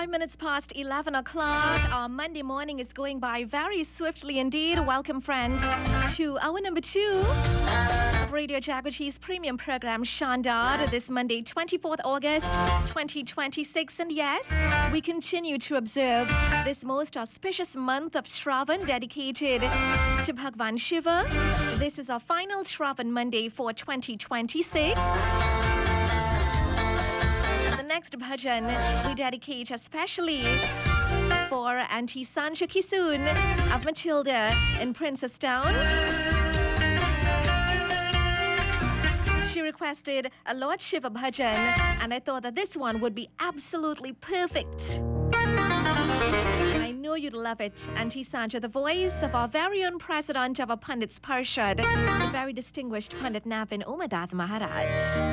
minutes past 11 o'clock. Our Monday morning is going by very swiftly indeed. Welcome, friends, to hour number 2 of Radio Jaguar's premium program, Shandar, this Monday, 24th August, 2026. And yes, we continue to observe this most auspicious month of Shravan dedicated to Bhagwan Shiva. This is our final Shravan Monday for 2026. The next bhajan we dedicate especially for Auntie Sancha Kisoon of Matilda in Princestown. She requested a Lord Shiva bhajan, and I thought that this one would be absolutely perfect. I know you'd love it. Auntie Sancha, the voice of our very own president of our Pandits Parshad, the very distinguished Pandit Navin Umadad Maharaj.